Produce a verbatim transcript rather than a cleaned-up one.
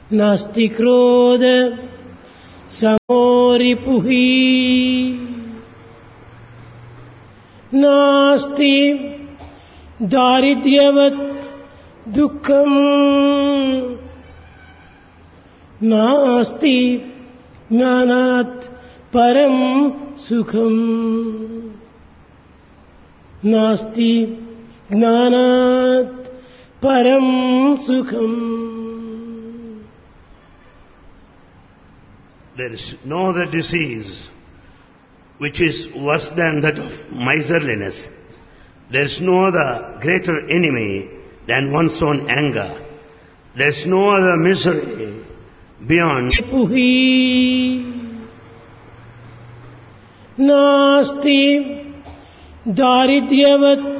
नास्ति क्रोध समो रिपुः नास्ति दारिद्र्यवत् दुःखम् नास्ति ज्ञानात् परं सुखम् नास्ति ज्ञानात् परं सुखम्. There is no other disease which is worse than that of miserliness. There is no other greater enemy than one's own anger. There is no other misery beyond. नास्ति दारिद्र्यवत्